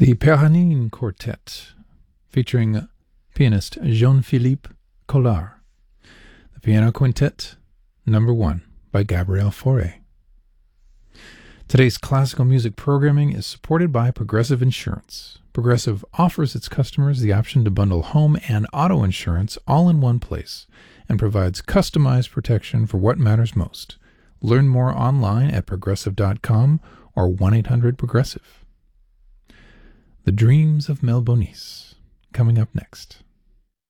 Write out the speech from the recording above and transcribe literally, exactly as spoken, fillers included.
The Perranin Quartet, featuring pianist Jean-Philippe Collard. The Piano Quintet, number one, by Gabriel Fauré. Today's classical music programming is supported by Progressive Insurance. Progressive offers its customers the option to bundle home and auto insurance all in one place and provides customized protection for what matters most. Learn more online at progressive dot com or one eight hundred progressive. The Dreams of Melbonis, coming up next.